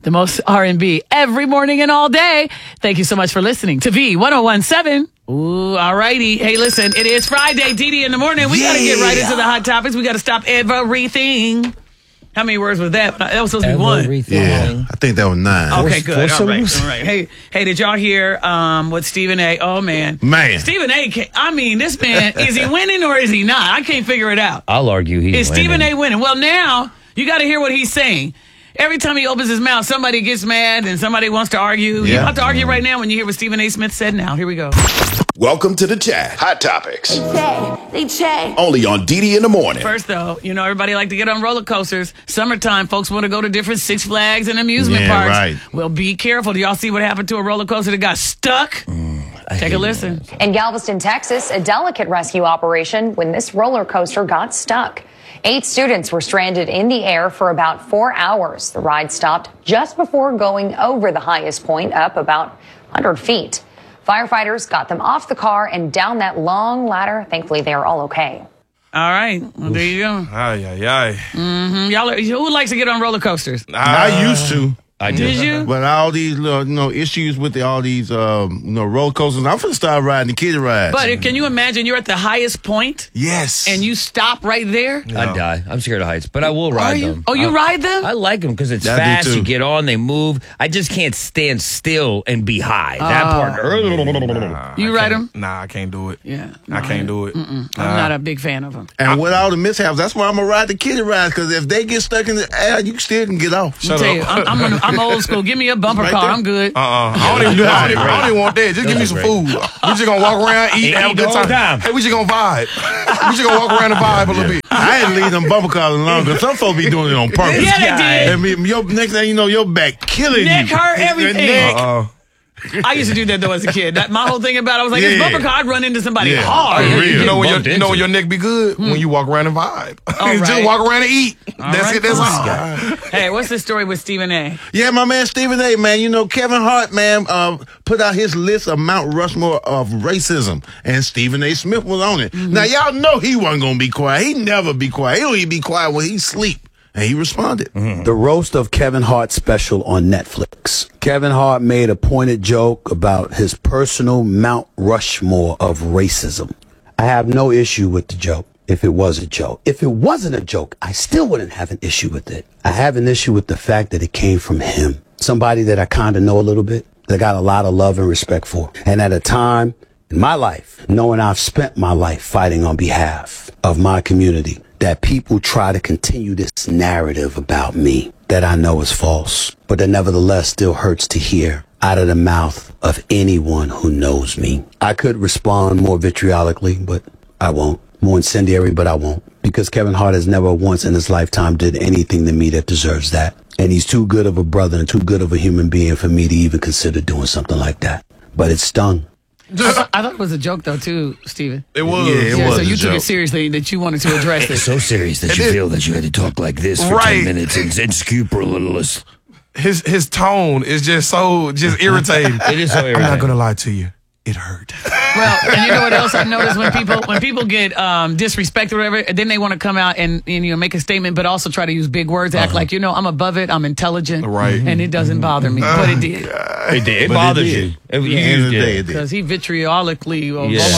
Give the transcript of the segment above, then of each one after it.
the most R&B every morning and all day. Thank you so much for listening to V1017. Ooh, all righty. Hey, listen, it is Friday, DD in the morning. We got to get right into the hot topics. We got to stop everything. How many words was that? That was supposed to be one. Yeah, I think that was 9. Okay, good. All right. Hey, did y'all hear what Stephen A? Oh, man. Stephen A, this man, is he winning or is he not? I can't figure it out. I'll argue he's winning. Is Stephen A winning? Well, now you got to hear what he's saying. Every time he opens his mouth, somebody gets mad and somebody wants to argue. Yeah. You have to argue right now when you hear what Stephen A. Smith said now. Here we go. Welcome to the chat. Hot Topics. They chat. Only on DD in the morning. First, though, everybody like to get on roller coasters. Summertime, folks want to go to different Six Flags and amusement parks. Right. Well, be careful. Do y'all see what happened to a roller coaster that got stuck? Take a listen. In Galveston, Texas, a delicate rescue operation when this roller coaster got stuck. 8 students were stranded in the air for about 4 hours. The ride stopped just before going over the highest point, up about 100 feet. Firefighters got them off the car and down that long ladder. Thankfully, they are all okay. All right. Well, there you go. Y'all, who likes to get on roller coasters? I used to. I did. Did you? But all these issues with all these roller coasters, I'm finna start riding the kiddie rides. But can you imagine you're at the highest point? Yes. And you stop right there? No. I'd die. I'm scared of heights, but I will ride them. Oh, you ride them? I like them because it's fast. You get on, they move. I just can't stand still and be high. That part. You ride them? Nah, I can't do it. Yeah. I can't do it. I'm not a big fan of them. And with all the mishaps, that's why I'm going to ride the kiddie rides, because if they get stuck in the air, you still can get off. Shut up. I'm old school. Give me a bumper car. I'm good. I don't even want that. Just give me some food. We just gonna walk around, eat, have a good time. Hey, we just gonna vibe. We just gonna walk around and vibe a little bit. I had to leave them bumper cars alone because some folks be doing it on purpose. Yeah, they did. And next thing you know, your back killing Neck you. hurt, everything. I used to do that though as a kid. My whole thing about it, I was like, this bumper car, I'd run into somebody hard. You know when your neck be good? When you walk around and vibe. Just walk around and eat. That's it. That's all. Hey, what's the story with Stephen A? Yeah, my man Stephen A, man. Kevin Hart, man, put out his list of Mount Rushmore of racism, and Stephen A. Smith was on it. Now, y'all know he wasn't going to be quiet. He never be quiet. He don't even be quiet when he sleep. And he responded. The roast of Kevin Hart special on Netflix. Kevin Hart made a pointed joke about his personal Mount Rushmore of racism. I have no issue with the joke if it was a joke. If it wasn't a joke, I still wouldn't have an issue with it. I have an issue with the fact that it came from him. Somebody that I kind of know a little bit, that I got a lot of love and respect for. And at a time in my life, knowing I've spent my life fighting on behalf of my community, that people try to continue this narrative about me that I know is false, but that nevertheless still hurts to hear out of the mouth of anyone who knows me. I could respond more vitriolically, but I won't. More incendiary, but I won't. Because Kevin Hart has never once in his lifetime did anything to me that deserves that. And he's too good of a brother and too good of a human being for me to even consider doing something like that. But it stung. I thought it was a joke, though, too, Stephen. It was. Yeah, it was so you a took joke. it seriously that you wanted to address it. It's so serious that you feel that you had to talk like this for 10 minutes and scrupulous. His tone is just irritating. It is so irritating. I'm not gonna lie to you. It hurt. Well, and you know what else I noticed when people get disrespected or whatever, then they want to come out and make a statement, but also try to use big words, act like I'm above it, I'm intelligent, right? And it doesn't bother me, but it did. It did. It bothers you. Because he vitriolically,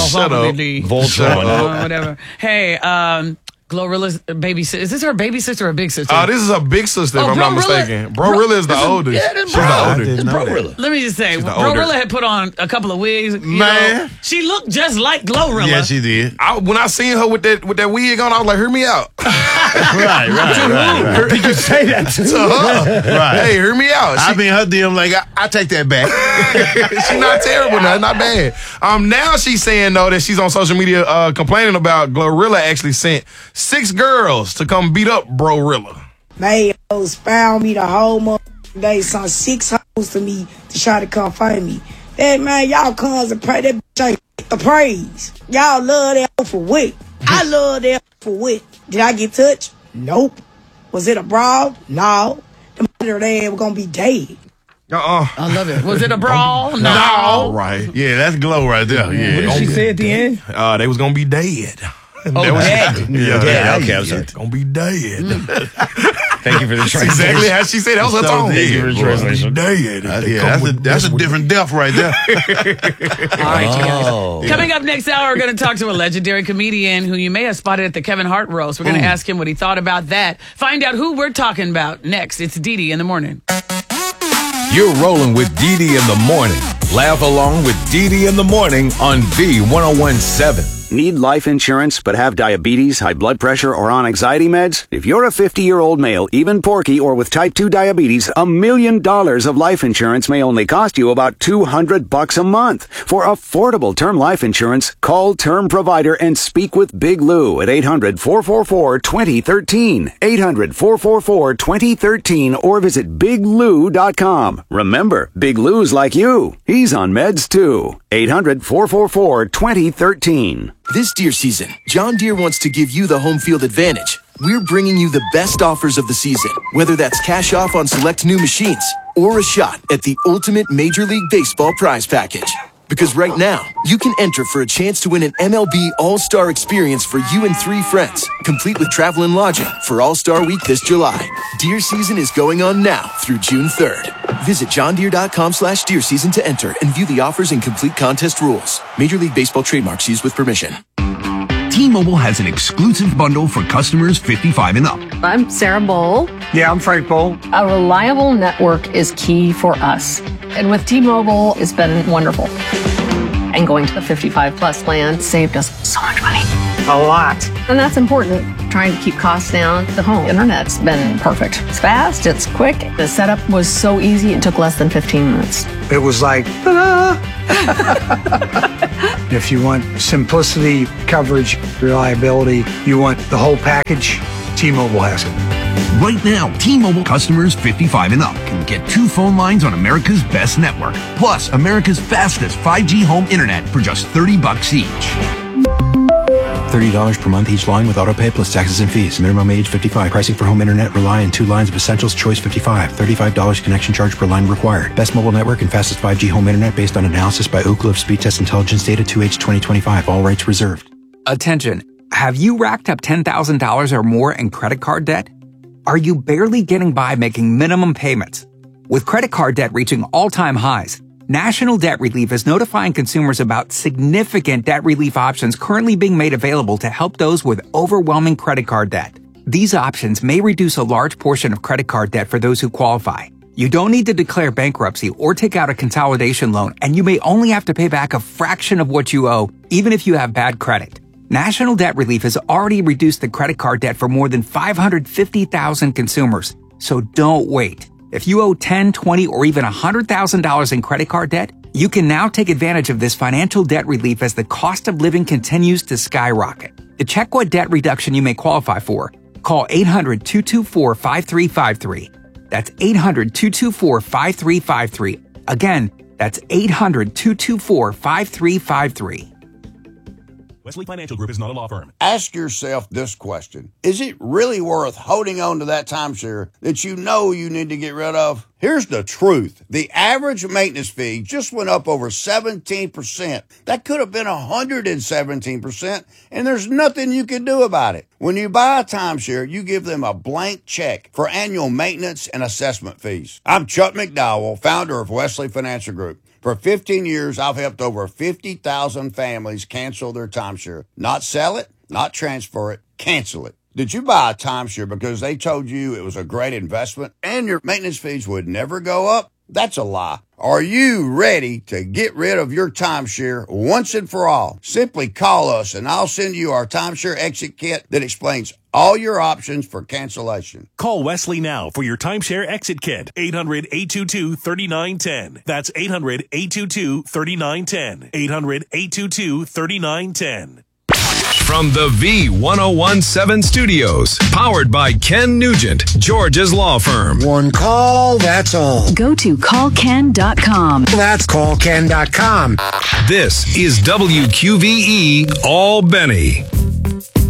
Voltron, whatever. Hey, Glorilla's baby sister. Is this her baby sister or big sister? This is her big sister, if I'm not mistaken. Brorilla is the oldest. Yeah, she's the oldest. Brorilla. Let me just say, Glorilla had put on a couple of wigs. Man. She looked just like Glorilla. Yeah, she did. When I seen her with that wig on, I was like, hear me out. Right. Did you say that to her? Right. Hey, hear me out. I mean, her DM, like, I take that back. She's not terrible now, not bad. Now she's saying, though, that she's on social media complaining about Glorilla actually sent 6 girls to come beat up Brorilla. They found me the whole month. They sent 6 hoes to me to try to come find me. That man, y'all comes and pray. That bitch ain't the praise. Y'all love that for what? I love that for what? Did I get touched? Nope. Was it a brawl? No. The mother they were gonna be dead. I love it. Was it a brawl? No. Right. Yeah, that's glow right there. Yeah. What did she say at the end? They was gonna be dead. Oh, dead. Yeah. Okay, I was gonna be dead. Thank you for the translation. Exactly how she said. That was her tone. Thank you for the translation. That's a different death right there. All right, you guys. Coming up next hour, we're going to talk to a legendary comedian who you may have spotted at the Kevin Hart roast. We're going to ask him what he thought about that. Find out who we're talking about next. It's Dee in the morning. You're rolling with Dee in the morning. Laugh along with Dee in the morning on V1017. Need life insurance but have diabetes, high blood pressure, or on anxiety meds? If you're a 50-year-old male, even porky, or with type 2 diabetes, $1 million of life insurance may only cost you about $200 a month. For affordable term life insurance, call Term Provider and speak with Big Lou at 800-444-2013. 800-444-2013 or visit biglou.com. Remember, Big Lou's like you. He's on meds too. 800-444-2013. This deer season, John Deere wants to give you the home field advantage. We're bringing you the best offers of the season, whether that's cash off on select new machines or a shot at the ultimate Major League Baseball prize package. Because right now, you can enter for a chance to win an MLB All-Star experience for you and 3 friends, complete with travel and lodging for All-Star Week this July. Deer season is going on now through June 3rd. Visit johndeere.com/deer season to enter and view the offers and complete contest rules. Major League Baseball trademarks used with permission. T-Mobile has an exclusive bundle for customers 55 and up. I'm Sarah Bowl. Yeah, I'm Frank Bowl. A reliable network is key for us. And with T-Mobile, it's been wonderful. And going to the 55 plus plan saved us so much money. A lot. And that's important. Trying to keep costs down. The home internet's been perfect. It's fast, it's quick. The setup was so easy, it took less than 15 minutes. It was like, ta-da! If you want simplicity, coverage, reliability, you want the whole package, T-Mobile has it. Right now, T-Mobile customers 55 and up can get 2 phone lines on America's best network, plus America's fastest 5G home internet for just $30 each. $30 per month each line with autopay plus taxes and fees. Minimum age 55. Pricing for home internet rely on 2 lines of essentials. Choice 55. $35 connection charge per line required. Best mobile network and fastest 5G home internet based on analysis by Ookla of Speed Test Intelligence data 2H 2025. All rights reserved. Attention. Have you racked up $10,000 or more in credit card debt? Are you barely getting by making minimum payments? With credit card debt reaching all-time highs, National Debt Relief is notifying consumers about significant debt relief options currently being made available to help those with overwhelming credit card debt. These options may reduce a large portion of credit card debt for those who qualify. You don't need to declare bankruptcy or take out a consolidation loan, and you may only have to pay back a fraction of what you owe, even if you have bad credit. National Debt Relief has already reduced the credit card debt for more than 550,000 consumers. So don't wait. If you owe $10, $20, or even $100,000 in credit card debt, you can now take advantage of this financial debt relief as the cost of living continues to skyrocket. To check what debt reduction you may qualify for, call 800-224-5353. That's 800-224-5353. Again, that's 800-224-5353. Wesley Financial Group is not a law firm. Ask yourself this question. Is it really worth holding on to that timeshare that you know you need to get rid of? Here's the truth. The average maintenance fee just went up over 17%. That could have been 117%, and there's nothing you can do about it. When you buy a timeshare, you give them a blank check for annual maintenance and assessment fees. I'm Chuck McDowell, founder of Wesley Financial Group. For 15 years, I've helped over 50,000 families cancel their timeshare. Not sell it, not transfer it, cancel it. Did you buy a timeshare because they told you it was a great investment and your maintenance fees would never go up? That's a lie. Are you ready to get rid of your timeshare once and for all? Simply call us and I'll send you our timeshare exit kit that explains all your options for cancellation. Call Wesley now for your timeshare exit kit. 800-822-3910. That's 800-822-3910. 800-822-3910. From the V1017 studios, powered by Ken Nugent, George's law firm. One call, that's all. Go to callken.com. That's callken.com. This is WQVE Albany.